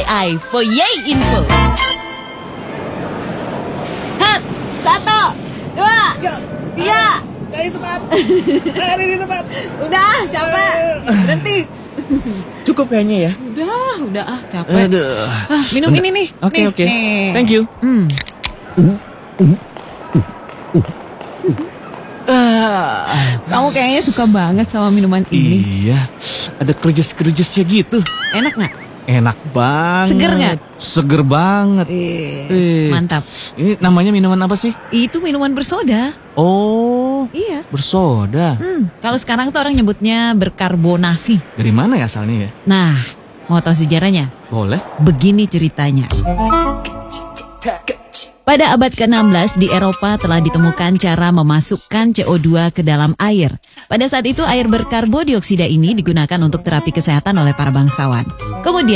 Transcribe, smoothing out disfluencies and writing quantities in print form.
RRI for Yay Info. Hat, 1, 2, 3. Gak di tempat. Ada di tempat. Udah, capek. Berhenti. Cukup kayaknya ya. Udah capek. Aduh. Minum ini nih. Oke. Nih. Thank you. Kamu kayaknya suka banget sama minuman ini. Iya. Ada kerjas-kerjasnya gitu. Enak nggak? Enak banget. Seger nggak? Seger banget. Mantap. Ini namanya minuman apa sih? Itu minuman bersoda. Oh, Iya. bersoda. Kalau sekarang tuh orang nyebutnya berkarbonasi. Dari mana ya asalnya ya? Nah, mau tahu sejarahnya? Boleh. Begini ceritanya. Pada abad ke-16 di Eropa telah ditemukan cara memasukkan CO2 ke dalam air. Pada saat itu air berkarbodioksida ini digunakan untuk terapi kesehatan oleh para bangsawan. Kemudian